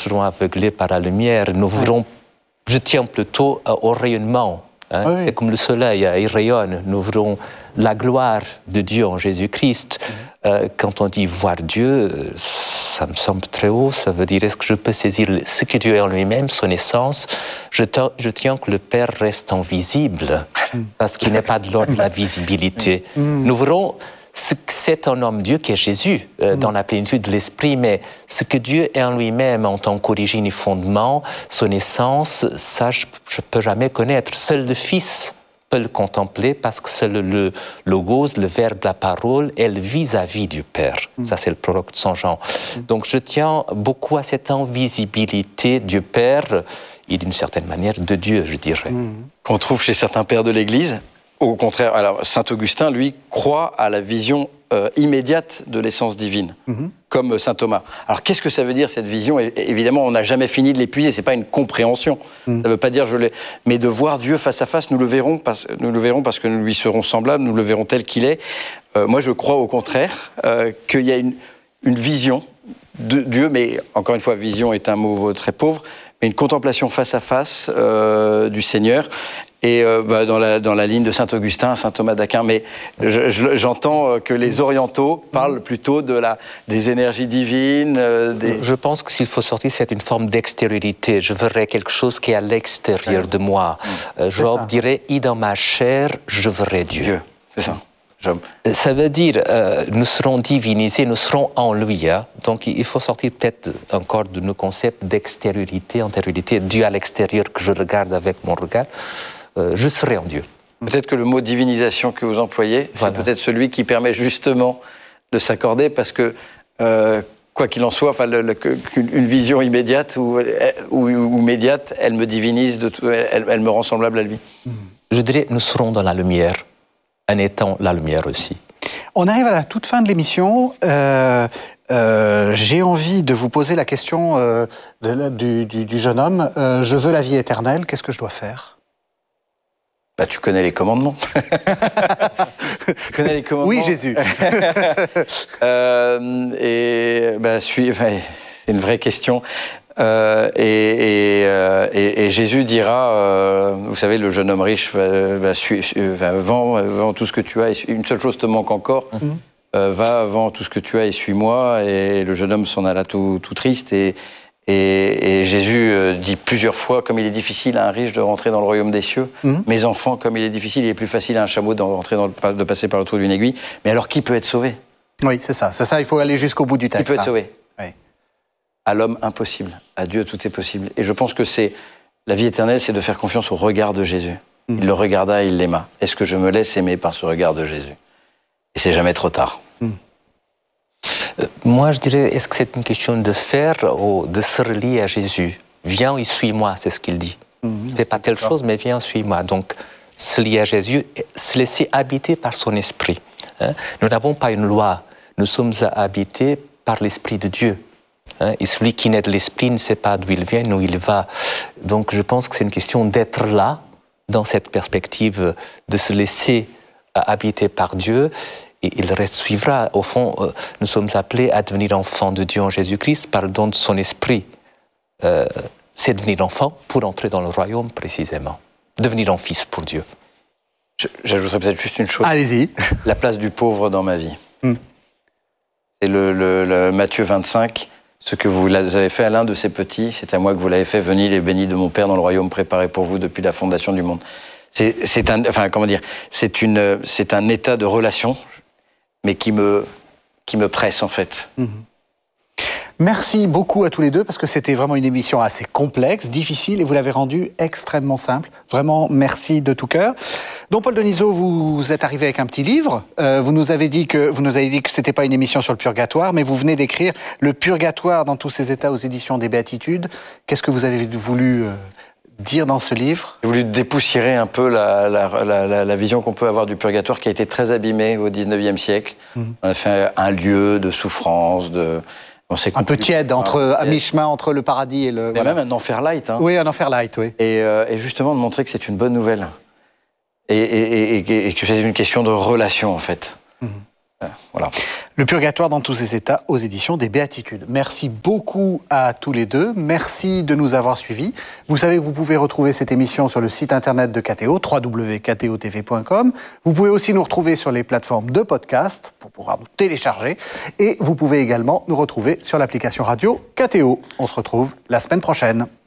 serons aveuglés par la lumière. Nous verrons, je tiens plutôt au rayonnement. Hein. C'est comme le soleil, il rayonne. Nous verrons la gloire de Dieu en Jésus-Christ. Quand on dit voir Dieu, ça me semble très haut. Ça veut dire, est-ce que je peux saisir ce que Dieu est en lui-même, son essence? Je tiens que le Père reste invisible, parce qu'il n'est pas de l'ordre de la visibilité. Nous verrons ce que c'est un homme-Dieu qui est Jésus, dans la plénitude de l'Esprit, mais ce que Dieu est en lui-même en tant qu'origine et fondement, son essence, ça, je ne peux jamais connaître. Seul le Fils peut le contempler parce que c'est le logos, le verbe, la parole, est le vis-à-vis du Père. Ça, c'est le prologue de Saint Jean. Donc, je tiens beaucoup à cette invisibilité du Père et d'une certaine manière de Dieu, je dirais. Qu'on trouve chez certains pères de l'Église. Au contraire, alors saint Augustin, lui, croit à la vision immédiate de l'essence divine, comme saint Thomas. Alors, qu'est-ce que ça veut dire, cette vision? Évidemment, on n'a jamais fini de l'épuiser, c'est pas une compréhension. Ça ne veut pas dire je l'ai... Mais de voir Dieu face à face, nous le verrons parce que nous lui serons semblables, nous le verrons tel qu'il est. Moi, je crois au contraire qu'il y a une vision de Dieu, mais encore une fois, vision est un mot très pauvre, mais une contemplation face à face du Seigneur. Et dans la ligne de saint Augustin, saint Thomas d'Aquin, mais j'entends que les orientaux parlent plutôt des énergies divines. Je pense que s'il faut sortir, c'est une forme d'extériorité. Je verrai quelque chose qui est à l'extérieur de moi. Job dirait, « I dans ma chair, je verrai Dieu ». C'est ça. Ça veut dire, nous serons divinisés, nous serons en lui. Hein? Donc il faut sortir peut-être encore de nos concepts d'extériorité, antériorité, Dieu à l'extérieur que je regarde avec mon regard. Je serai en Dieu. Peut-être que le mot divinisation que vous employez, c'est peut-être celui qui permet justement de s'accorder, parce que, quoi qu'il en soit, une vision immédiate ou médiate, elle me divinise, elle me rend semblable à lui. Je dirais, nous serons dans la lumière, en étant la lumière aussi. On arrive à la toute fin de l'émission. J'ai envie de vous poser la question du jeune homme. Je veux la vie éternelle, qu'est-ce que je dois faire ? Tu connais les commandements. Tu connais les commandements. Oui, Jésus. C'est une vraie question. Et Jésus dira, vous savez, le jeune homme riche vend tout ce que tu as, et une seule chose te manque encore. Va, vends tout ce que tu as et suis-moi. Et le jeune homme s'en alla tout triste. Et Jésus dit plusieurs fois, comme il est difficile à un riche de rentrer dans le royaume des cieux, mes enfants, comme il est difficile, il est plus facile à un chameau de passer par le trou d'une aiguille. Mais alors, qui peut être sauvé? Oui, c'est ça, il faut aller jusqu'au bout du texte. Qui peut être sauvé? Oui. À l'homme, impossible. À Dieu, tout est possible. Et je pense que la vie éternelle, c'est de faire confiance au regard de Jésus. Il le regarda, il l'aima. Est-ce que je me laisse aimer par ce regard de Jésus? Et c'est jamais trop tard. Moi, je dirais, est-ce que c'est une question de faire ou de se relier à Jésus? Viens et suis-moi, c'est ce qu'il dit. Fais pas telle chose, mais viens, suis-moi. Donc, se lier à Jésus, se laisser habiter par son esprit. Nous n'avons pas une loi. Nous sommes habités par l'esprit de Dieu. Et celui qui naît de l'esprit ne sait pas d'où il vient, où il va. Donc, je pense que c'est une question d'être là, dans cette perspective, de se laisser habiter par Dieu. Et il reste suivra. Au fond, nous sommes appelés à devenir enfants de Dieu en Jésus-Christ par le don de son esprit. C'est devenir enfant pour entrer dans le royaume, précisément. Devenir un fils pour Dieu. J'ajouterais peut-être juste une chose. Allez-y. La place du pauvre dans ma vie. C'est le Matthieu 25. Ce que vous avez fait à l'un de ces petits, c'est à moi que vous l'avez fait. Venez les bénis de mon Père dans le royaume préparé pour vous depuis la fondation du monde. C'est un état de relation, mais qui me presse, en fait. Merci beaucoup à tous les deux, parce que c'était vraiment une émission assez complexe, difficile, et vous l'avez rendue extrêmement simple. Vraiment, merci de tout cœur. Don Paul Denisot, vous êtes arrivé avec un petit livre. Vous nous avez dit que c'était pas une émission sur le purgatoire, mais vous venez d'écrire Le purgatoire dans tous ses états aux éditions des Béatitudes. Qu'est-ce que vous avez voulu dire dans ce livre? J'ai voulu dépoussiérer un peu la vision qu'on peut avoir du purgatoire, qui a été très abîmée au XIXe siècle. On a fait un lieu de souffrance, un peu tiède, à mi-chemin entre le paradis et le... Et même un enfer light. Oui, un enfer light, oui. Et justement de montrer que c'est une bonne nouvelle. Et que c'est une question de relation, en fait. Voilà. Le purgatoire dans tous ses états aux éditions des Béatitudes. Merci beaucoup à tous les deux. Merci de nous avoir suivis. Vous savez que vous pouvez retrouver cette émission sur le site internet de KTO, www.ktotv.com. Vous pouvez aussi nous retrouver sur les plateformes de podcast pour pouvoir nous télécharger. Et vous pouvez également nous retrouver sur l'application radio KTO. On se retrouve la semaine prochaine.